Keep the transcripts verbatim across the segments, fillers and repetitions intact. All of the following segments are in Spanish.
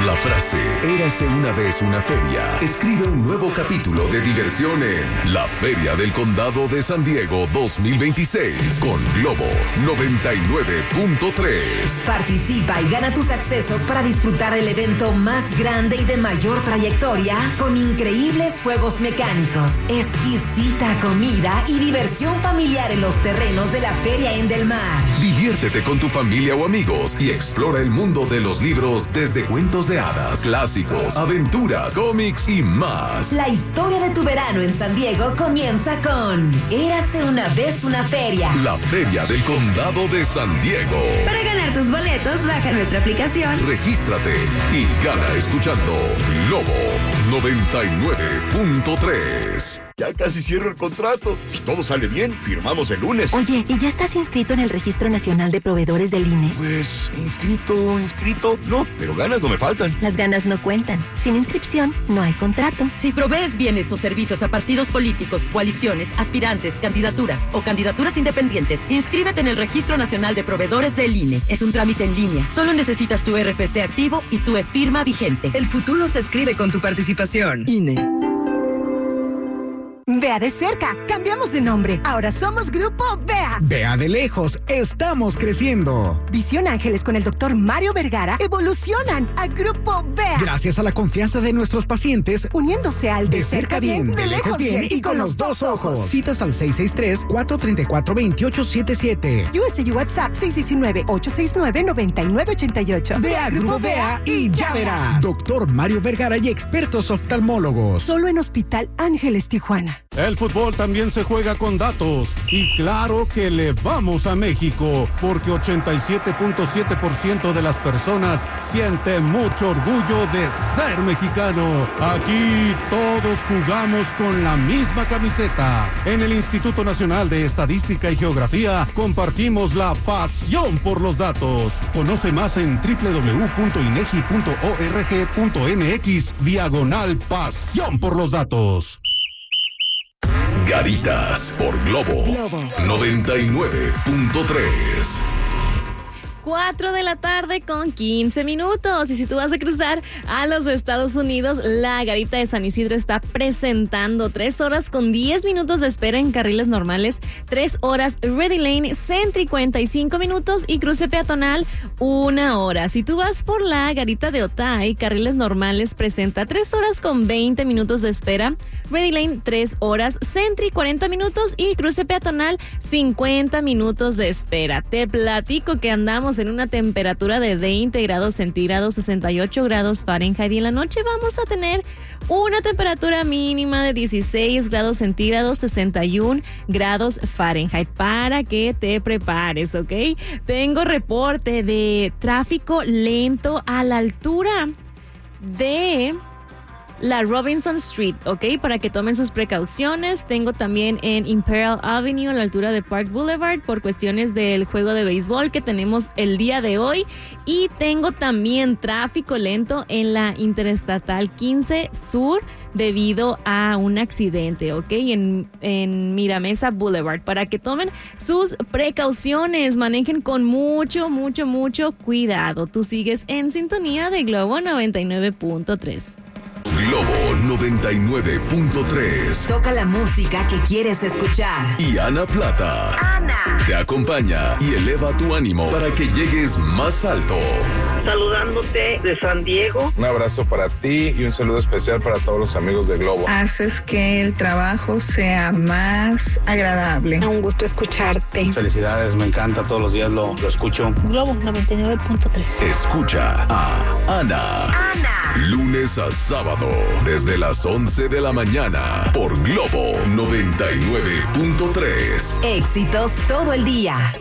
Con la frase Érase una vez una feria, escribe un nuevo capítulo de diversión en La Feria del Condado de San Diego dos mil veintiséis con Globo noventa y nueve punto tres. Participa y gana tus accesos para disfrutar el evento más grande y de mayor trayectoria con increíbles juegos mecánicos, exquisita comida y diversión familiar en los terrenos de la Feria en Del Mar. Diviértete con tu familia o amigos y explora el mundo de los libros desde cuentos de hadas, clásicos, aventuras, cómics y más. La historia de tu verano en San Diego comienza con Érase una vez una feria. La Feria del Condado de San Diego. Para ganar tus boletos, baja nuestra aplicación. Regístrate y gana escuchando Globo noventa y nueve punto tres. Ya casi cierro el contrato. Si todo sale bien, firmamos el lunes. Oye, ¿y ya estás inscrito en el Registro Nacional de Proveedores del I N E? Pues, inscrito, inscrito, no, pero ganas no me faltan. Las ganas no cuentan. Sin inscripción, no hay contrato. Si provees bienes o servicios a partidos políticos, coaliciones, aspirantes, candidaturas o candidaturas independientes, inscríbete en el Registro Nacional de Proveedores del I N E. Es un trámite en línea. Solo necesitas tu R F C activo y tu e-firma vigente. El futuro se escribe con tu participación. I N E. Vea de cerca, cambiamos de nombre. Ahora somos Grupo Vea. Vea de lejos, estamos creciendo. Visión Ángeles con el doctor Mario Vergara evolucionan a Grupo Vea. Gracias a la confianza de nuestros pacientes, uniéndose al de, de cerca bien, de, de lejos bien y con los dos ojos. Citas al seis seis tres, cuatro tres cuatro, dos ocho siete siete. U S U WhatsApp seis uno nueve, ocho seis nueve, nueve nueve ocho ocho. Vea Grupo Vea y ya verás. Doctor Mario Vergara y expertos oftalmólogos. Solo en Hospital Ángeles Tijuana. El fútbol también se juega con datos y claro que le vamos a México porque ochenta y siete punto siete por ciento de las personas siente mucho orgullo de ser mexicano. Aquí todos jugamos con la misma camiseta. En el Instituto Nacional de Estadística y Geografía compartimos la pasión por los datos. Conoce más en doble u doble u doble u punto inegi punto org punto mx diagonal pasión por los datos. Garitas por Globo, Globo. noventa y nueve punto tres. cuatro de la tarde con quince minutos. Y si tú vas a cruzar a los Estados Unidos, la Garita de San Isidro está presentando tres horas con diez minutos de espera en carriles normales, tres horas Ready Lane, Sentry cuarenta y cinco minutos y cruce peatonal una hora. Si tú vas por la Garita de Otay, carriles normales presenta tres horas con veinte minutos de espera, Ready Lane tres horas, Sentry cuarenta minutos y cruce peatonal cincuenta minutos de espera. Te platico que andamos en una temperatura de veinte grados centígrados, sesenta y ocho grados Fahrenheit, y en la noche vamos a tener una temperatura mínima de dieciséis grados centígrados, sesenta y un grados Fahrenheit, para que te prepares, ¿ok? Tengo reporte de tráfico lento a la altura de la Robinson Street, ¿ok? Para que tomen sus precauciones. Tengo también en Imperial Avenue, a la altura de Park Boulevard, por cuestiones del juego de béisbol que tenemos el día de hoy. Y tengo también tráfico lento en la Interestatal quince Sur debido a un accidente, ¿ok? En, en Miramesa Boulevard, para que tomen sus precauciones. Manejen con mucho, mucho, mucho cuidado. Tú sigues en sintonía de Globo noventa y nueve punto tres. Globo noventa y nueve punto tres. Toca la música que quieres escuchar. Y Ana Plata. Ana. Te acompaña y eleva tu ánimo para que llegues más alto. Saludándote de San Diego. Un abrazo para ti y un saludo especial para todos los amigos de Globo. Haces que el trabajo sea más agradable. Un gusto escucharte. Felicidades, me encanta, todos los días lo, lo escucho. Globo noventa y nueve punto tres. Escucha a Ana. Ana. Lunes a sábado, desde las once de la mañana, por Globo noventa y nueve punto tres. Éxitos todo el día.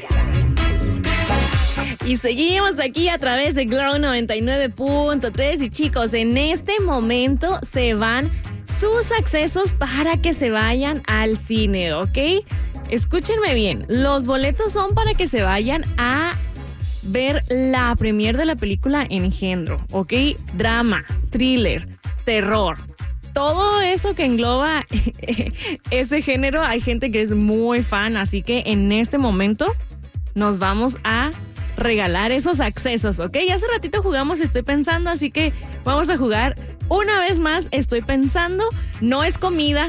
Y seguimos aquí a través de Globo noventa y nueve punto tres. Y chicos, en este momento se van sus accesos para que se vayan al cine, ¿ok? Escúchenme bien, los boletos son para que se vayan a ver la premier de la película Engendro, ¿ok? Drama, thriller, terror, todo eso que engloba ese género. Hay gente que es muy fan, así que en este momento nos vamos a regalar esos accesos, ¿ok? Ya hace ratito jugamos Estoy Pensando, así que vamos a jugar una vez más Estoy Pensando. No es comida.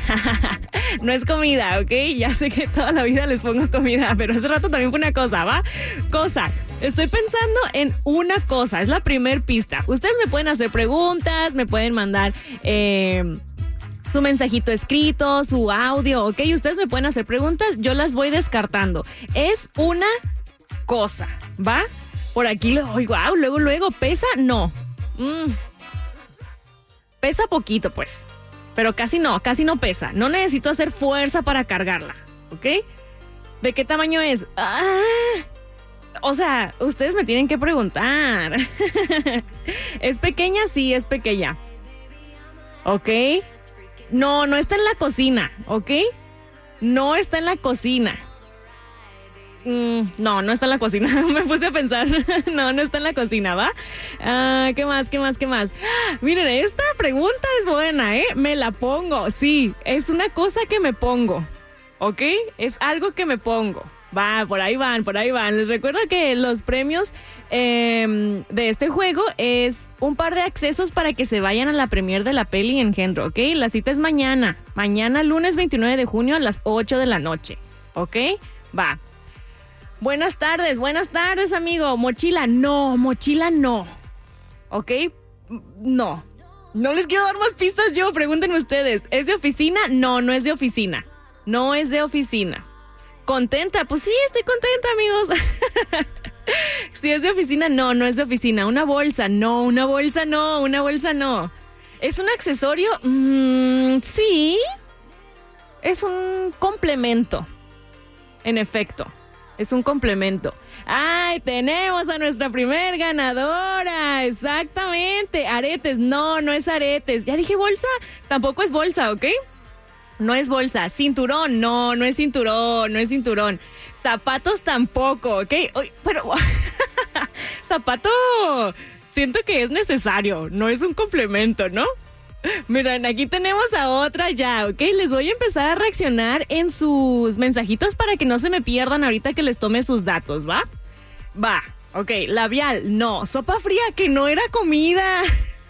No es comida, ¿ok? Ya sé que toda la vida les pongo comida, pero hace rato también fue una cosa, ¿va? Cosa. Estoy pensando en una cosa. Es la primer pista. Ustedes me pueden hacer preguntas, me pueden mandar eh, su mensajito escrito, su audio, ¿ok? Ustedes me pueden hacer preguntas, yo las voy descartando. Es una cosa, ¿va? Por aquí, lo, oh, wow, luego, luego, ¿pesa? No. Mm. Pesa poquito, pues. Pero casi no, casi no pesa. No necesito hacer fuerza para cargarla, ¿ok? ¿De qué tamaño es? Ah, o sea, ustedes me tienen que preguntar. ¿Es pequeña? Sí, es pequeña. ¿Ok? No, no está en la cocina, ¿ok? No está en la cocina. Mm, no, no está en la cocina. Me puse a pensar. No, no está en la cocina, ¿va? Uh, ¿Qué más? ¿Qué más? ¿Qué más? Miren, esta pregunta es buena, ¿eh? Me la pongo. Sí, es una cosa que me pongo. ¿Ok? Es algo que me pongo. Va, por ahí van, por ahí van. Les recuerdo que los premios eh, de este juego es un par de accesos para que se vayan a la premier de la peli Engendro, ¿ok? La cita es mañana. Mañana, lunes veintinueve de junio a las ocho de la noche. ¿Ok? Va. Buenas tardes, buenas tardes, amigo. Mochila, no, mochila no. ¿Ok? No. No les quiero dar más pistas yo, pregúntenme ustedes. ¿Es de oficina? No, no es de oficina. No es de oficina. ¿Contenta? Pues sí, estoy contenta, amigos. Si es de oficina, no, no es de oficina. ¿Una bolsa? No, una bolsa no, una bolsa no. ¿Es un accesorio? Mm, sí. Es un complemento. En efecto. Es un complemento. ¡Ay, tenemos a nuestra primer ganadora! Exactamente. Aretes. No, no es aretes. Ya dije bolsa. Tampoco es bolsa, ¿ok? No es bolsa. Cinturón. No, no es cinturón. No es cinturón. Zapatos tampoco, ¿ok? Uy, pero... Zapato... Siento que es necesario. No es un complemento, ¿no? Miren, aquí tenemos a otra ya, ¿ok? Les voy a empezar a reaccionar en sus mensajitos para que no se me pierdan ahorita que les tome sus datos, ¿va? Va, ok, labial, no. Sopa fría, que no era comida.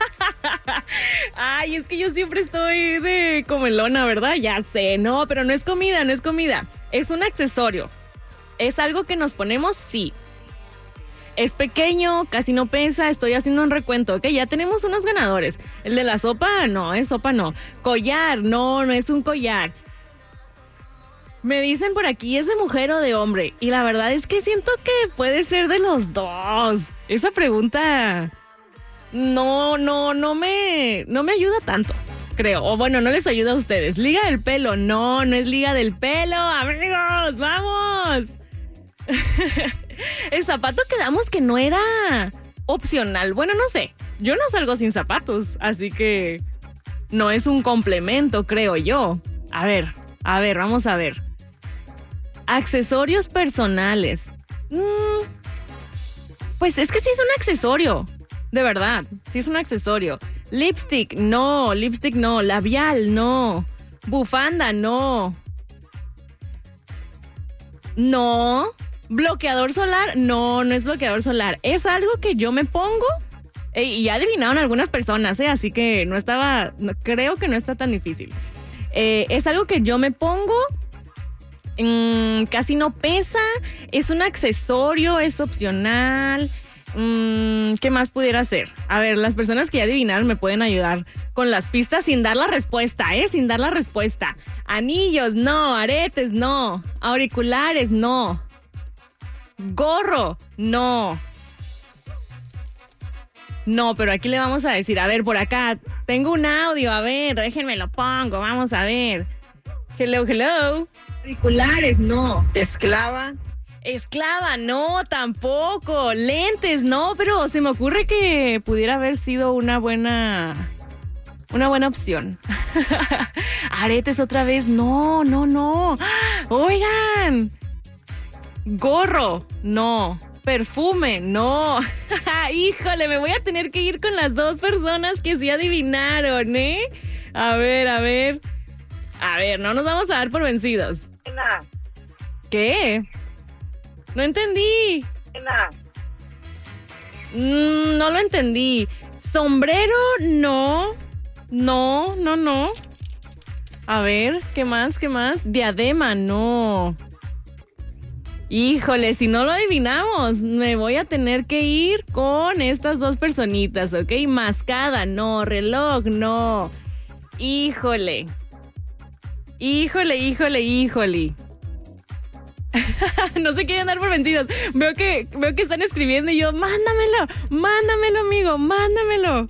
Ay, es que yo siempre estoy de comelona, ¿verdad? Ya sé, no, pero no es comida, no es comida. Es un accesorio. ¿Es algo que nos ponemos? Sí. Es pequeño, casi no pesa, estoy haciendo un recuento, ¿ok? Ya tenemos unos ganadores. El de la sopa, no, es sopa no. Collar, no, no es un collar. Me dicen por aquí, ¿es de mujer o de hombre? Y la verdad es que siento que puede ser de los dos. Esa pregunta no, no, no me, no me ayuda tanto, creo. O bueno, no les ayuda a ustedes. Liga del pelo, no, no es liga del pelo, amigos, ¡vamos! El zapato quedamos que no era opcional. Bueno, no sé. Yo no salgo sin zapatos, así que no es un complemento, creo yo. A ver, a ver, vamos a ver. Accesorios personales. Mm, pues es que sí es un accesorio. De verdad, sí es un accesorio. Lipstick, no. Lipstick, no. Labial, no. Bufanda, no. No. ¿Bloqueador solar? No, no es bloqueador solar. Es algo que yo me pongo eh, y ya adivinaron algunas personas, ¿eh? Así que no estaba, no, creo que no está tan difícil. Eh, es algo que yo me pongo, mmm, casi no pesa, es un accesorio, es opcional. Mmm, ¿qué más pudiera ser? A ver, las personas que ya adivinaron me pueden ayudar con las pistas sin dar la respuesta, ¿eh? Sin dar la respuesta. Anillos, no. Aretes, no. Auriculares, no. Gorro, no. No, pero aquí le vamos a decir, a ver, por acá, tengo un audio, a ver, déjenme lo pongo, vamos a ver. Hello, hello. Auriculares, no. Esclava. Esclava, no, tampoco. Lentes, no, pero se me ocurre que pudiera haber sido una buena, una buena opción. Aretes otra vez, no, no, no. Oigan. Gorro, no. Perfume, no. Híjole, me voy a tener que ir con las dos personas que sí adivinaron, ¿eh? A ver, a ver. A ver, no nos vamos a dar por vencidos. Nada. ¿Qué? No entendí. Mm, no lo entendí. Sombrero, no. No, no, no. A ver, ¿qué más? ¿Qué más? Diadema, no. Híjole, si no lo adivinamos, me voy a tener que ir con estas dos personitas, ¿ok? Mascada, no. Reloj, no. Híjole. Híjole, híjole, híjole. No se quieren dar por vencidos. Veo que, veo que están escribiendo y yo, mándamelo, mándamelo, amigo, mándamelo.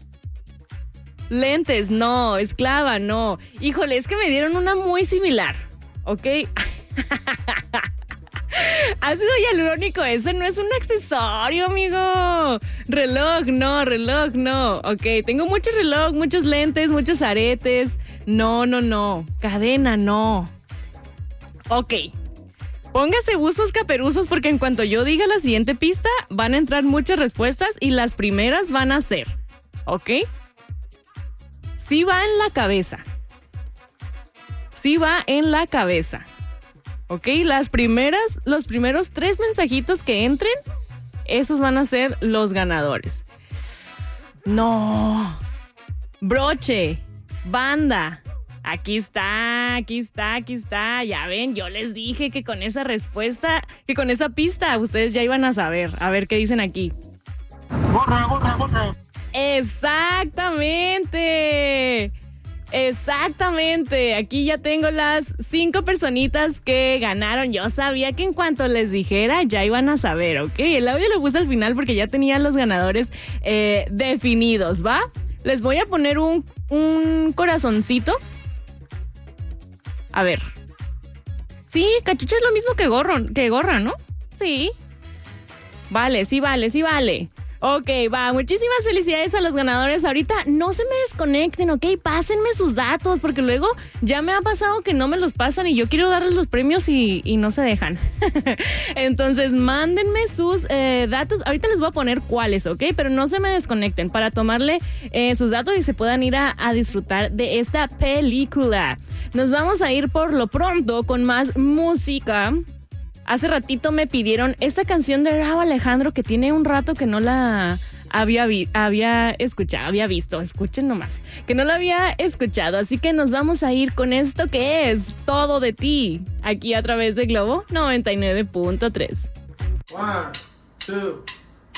Lentes, no. Esclava, no. Híjole, es que me dieron una muy similar, ¿ok? Ácido hialurónico, ese no es un accesorio, amigo. Reloj, no, reloj, no. Ok, tengo muchos reloj, muchos lentes, muchos aretes. No, no, no. Cadena, no. Ok. Póngase buzos caperuzos porque en cuanto yo diga la siguiente pista, van a entrar muchas respuestas y las primeras van a ser, ¿ok? Sí va en la cabeza. Sí va en la cabeza. ¿Ok? Las primeras, los primeros tres mensajitos que entren, esos van a ser los ganadores. No. Broche. Banda. Aquí está, aquí está, aquí está. Ya ven, yo les dije que con esa respuesta, que con esa pista, ustedes ya iban a saber. A ver qué dicen aquí. Gorra, gorra, gorra. Exactamente. Exactamente. Aquí ya tengo las cinco personitas que ganaron. Yo sabía que en cuanto les dijera, ya iban a saber, ¿ok? El audio lo puse al final porque ya tenía los ganadores eh, definidos, ¿va? Les voy a poner un, un corazoncito. A ver. Sí, cachucha es lo mismo que gorro, que gorra, ¿no? Sí. Vale, sí vale, sí vale. Ok, va, muchísimas felicidades a los ganadores. Ahorita no se me desconecten, ok, pásenme sus datos, porque luego ya me ha pasado que no me los pasan y yo quiero darles los premios y, y no se dejan. Entonces, mándenme sus eh, datos. Ahorita les voy a poner cuáles, ok, pero no se me desconecten para tomarle eh, sus datos y se puedan ir a, a disfrutar de esta película. Nos vamos a ir por lo pronto con más música. Hace ratito me pidieron esta canción de Rauw Alejandro que tiene un rato que no la había, vi- había escuchado, había visto, escuchen nomás, que no la había escuchado. Así que nos vamos a ir con esto que es Todo de Ti, aquí a través de Globo noventa y nueve punto tres. One, two.